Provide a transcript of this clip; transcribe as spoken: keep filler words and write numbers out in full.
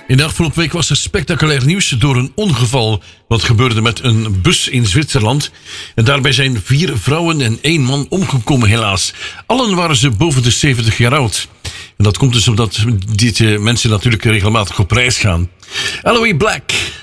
In de afgelopen week was er spectaculair nieuws door een ongeval wat gebeurde met een bus in Zwitserland. En daarbij zijn vier vrouwen en één man omgekomen helaas. Allen waren ze boven de zeventig jaar oud. En dat komt dus omdat deze mensen natuurlijk regelmatig op reis gaan. Aloe Black